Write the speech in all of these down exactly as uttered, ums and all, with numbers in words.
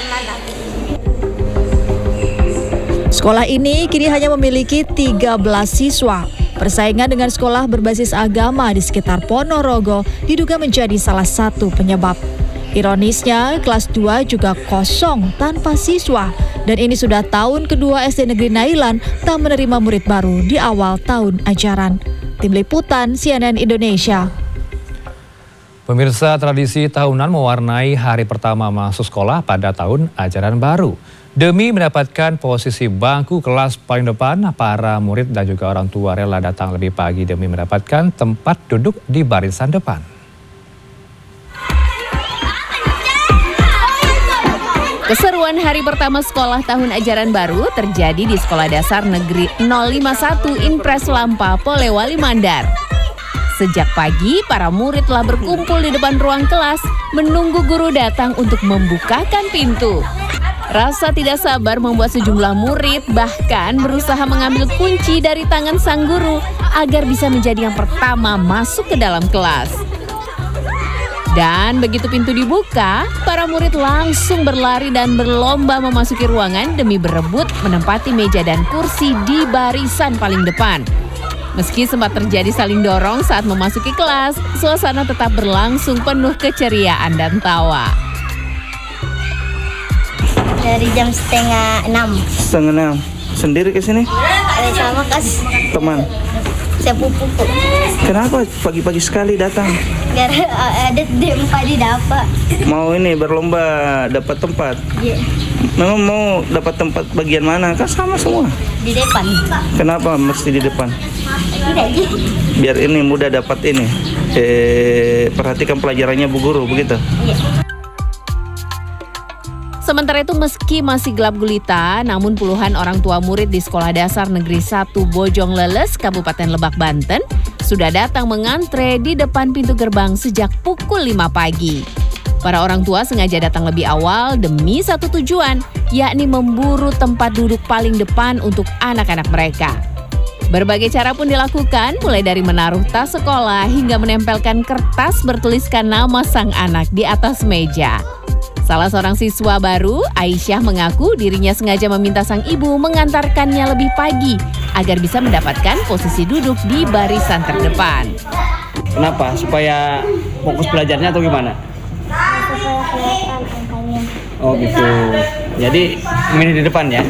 Sekolah ini kini hanya memiliki tiga belas siswa. Persaingan dengan sekolah berbasis agama di sekitar Ponorogo diduga menjadi salah satu penyebab. Ironisnya, kelas dua juga kosong tanpa siswa. Dan ini sudah tahun kedua S D Negeri Nailan tak menerima murid baru di awal tahun ajaran. Tim Liputan C N N Indonesia. Pemirsa, tradisi tahunan mewarnai hari pertama masuk sekolah pada tahun ajaran baru. Demi mendapatkan posisi bangku kelas paling depan, para murid dan juga orang tua rela datang lebih pagi demi mendapatkan tempat duduk di barisan depan. Keseruan hari pertama sekolah tahun ajaran baru terjadi di Sekolah Dasar Negeri nol lima satu Impres Lampa, Polewali Mandar. Sejak pagi, para murid telah berkumpul di depan ruang kelas menunggu guru datang untuk membukakan pintu. Rasa tidak sabar membuat sejumlah murid bahkan berusaha mengambil kunci dari tangan sang guru agar bisa menjadi yang pertama masuk ke dalam kelas. Dan begitu pintu dibuka, para murid langsung berlari dan berlomba memasuki ruangan demi berebut menempati meja dan kursi di barisan paling depan. Meski sempat terjadi saling dorong saat memasuki kelas, suasana tetap berlangsung penuh keceriaan dan tawa. Dari jam setengah enam. Setengah enam. Sendiri ke sini? Eh, sama kas Teman. sepupuku. Kenapa pagi-pagi sekali datang? Biar uh, ada tempat di dapat. Mau ini berlomba dapat tempat. Yeah. Memang mau dapat tempat bagian mana? Kan sama semua. Di depan. Kenapa mesti di depan? Tidak sih. Biar ini mudah dapat ini. Eh, perhatikan pelajarannya Bu Guru, begitu? Yeah. Sementara itu meski masih gelap gulita, namun puluhan orang tua murid di Sekolah Dasar Negeri satu Bojong Leles, Kabupaten Lebak, Banten, sudah datang mengantre di depan pintu gerbang sejak pukul lima pagi. Para orang tua sengaja datang lebih awal demi satu tujuan, yakni memburu tempat duduk paling depan untuk anak-anak mereka. Berbagai cara pun dilakukan, mulai dari menaruh tas sekolah hingga menempelkan kertas bertuliskan nama sang anak di atas meja. Salah seorang siswa baru, Aisyah, mengaku dirinya sengaja meminta sang ibu mengantarkannya lebih pagi agar bisa mendapatkan posisi duduk di barisan terdepan. Kenapa? Supaya fokus belajarnya atau gimana? Supaya kelihatan angkanya. Oh gitu. Jadi milih di depan ya?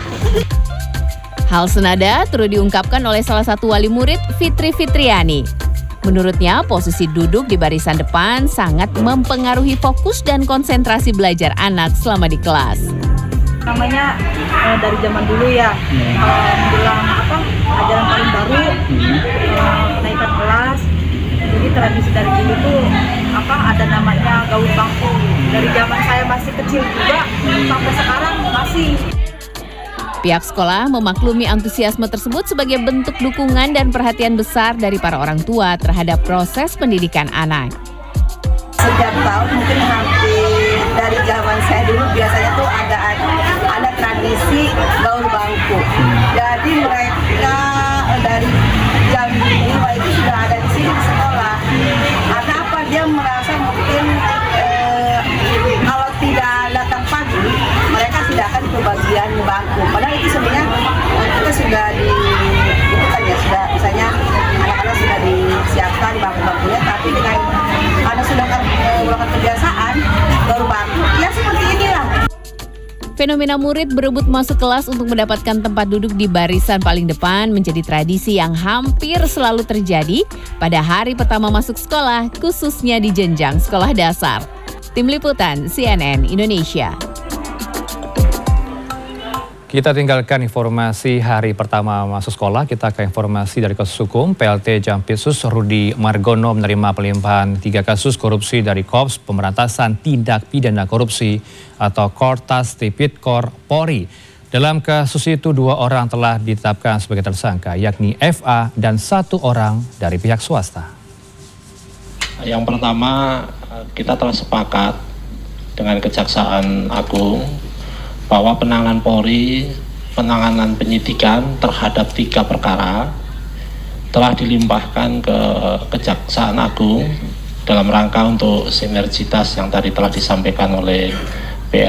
Hal senada turut diungkapkan oleh salah satu wali murid, Fitri Fitriani. Menurutnya, posisi duduk di barisan depan sangat mempengaruhi fokus dan konsentrasi belajar anak selama di kelas. Namanya eh, dari zaman dulu ya, eh, menjelang apa ajaran paling baru, eh, naikkan kelas. Jadi tradisi dari dulu tuh apa ada namanya gaul bangku. Dari zaman saya masih kecil juga sampai sekarang masih. Pihak sekolah memaklumi antusiasme tersebut sebagai bentuk dukungan dan perhatian besar dari para orang tua terhadap proses pendidikan anak. Sejak tahun mungkin hampir dari zaman saya dulu biasanya tuh ada ada tradisi gaul bangku. Jadi mereka dari jam lima itu sudah ada di sini di sekolah. Ada apa dia merasa mungkin eh, kalau tidak datang pagi mereka tidak akan kebagian bangku. Padahal itu sebenarnya kita sudah di itu kan ya sudah misalnya anak-anak sudah disiapkan bangku-bangkunya, tapi dengan karena sudah melakukan kebiasaan baru bangku ya seperti inilah. Fenomena murid berebut masuk kelas untuk mendapatkan tempat duduk di barisan paling depan menjadi tradisi yang hampir selalu terjadi pada hari pertama masuk sekolah, khususnya di jenjang sekolah dasar. Tim Liputan C N N Indonesia. Kita tinggalkan informasi hari pertama masuk sekolah, kita ke informasi dari kasus hukum. P L T Jampitsus Rudi Margono menerima pelimpahan tiga kasus korupsi dari Korps Pemberantasan Tindak Pidana Korupsi atau Kortas Tipidkor Polri. Dalam kasus itu dua orang telah ditetapkan sebagai tersangka, yakni F A dan satu orang dari pihak swasta. Yang pertama, kita telah sepakat dengan Kejaksaan Agung bahwa penanganan Polri, penanganan penyidikan terhadap tiga perkara telah dilimpahkan ke Kejaksaan Agung dalam rangka untuk sinergitas yang tadi telah disampaikan oleh